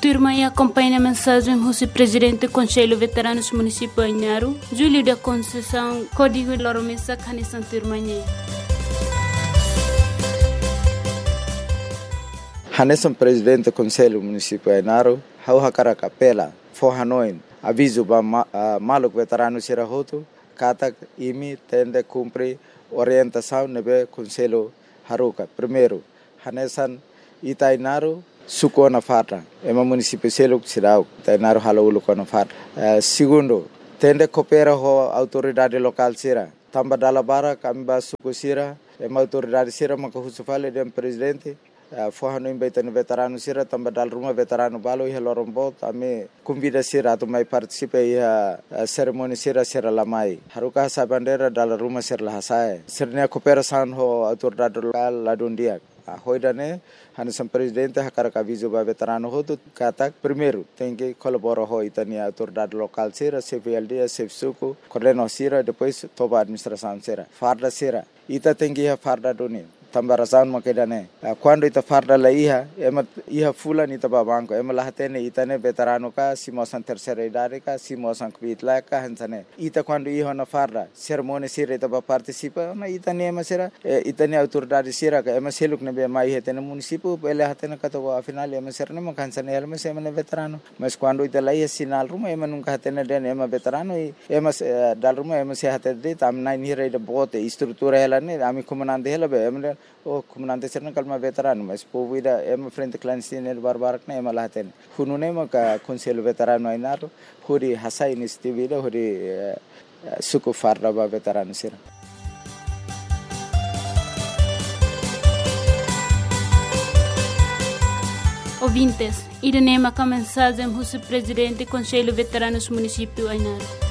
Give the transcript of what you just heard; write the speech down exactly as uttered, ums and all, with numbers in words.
turma e acompanha a mensagem do presidente do Conselho Veteranos Município Ainaro, Júlio da Conceição, Código Loromesa, Canição Turmanhê. Hanesan presidente do Conselho Município Ainaro, hau hakara kapela, forhanoin, aviso ba maluk veterano sirahoto, katak imi tende cumpre orientação nebe Conselho Haruka. Primeiro, Hanesan Itainaro suko na fatra, ema município seluk sirau, Itainaro halaulu ko na fatra. Segundo, tende coopera ho autoridade local sira, tamba dalabara kami ba suko sira, ema autoridade sira makahusufale dem presidente. Forrano embaitando veterano sira também dal rumah veterano balo ia lorombo também convida sira tu mai participa ia cerimônia sira sira lamai haruka sa bandera dal rumah sira lahasai sirnya cooperação ho autoridade local ladundia hoidane Hanesan presidente hakara aviso ba veterano ho tu katak primeiro tem que colaborar ho itania autoridade local sira C V L D C V suku coordeno sira depois toba administração sira farda sira ita tem que ia farda doni tambah razan makedane quando ita farda la iha ema iha fulan ita babanko ema lahatene itane veterano ka simosan terceira idade ka simosan kvitla ka hansane ita quando iha na farda cerimônia sira ita ba participa na itane ema sira itane autoridade sira ka ema seluk ne be mai hetene município ele hatene ka to afinal ema sira ne makansane ema sema ne veterano mas quando ita la iha sinal ruma ema nunca hatene den ema veterano ema dal ruma ema se hatede tam nai ni reida bote estrutura ela ne ami comandante ela be ema o comandante serna kalma veterano mas povida ema frente clandestino barbarak na ema lahaten hunune maka Conselho Veterano Ainaro huri hasai nistivida huri suku farda ba veterano sira. Ouvintes, Irenema com a mensagem do presidente do Conselho Veteranos Município Ainaro.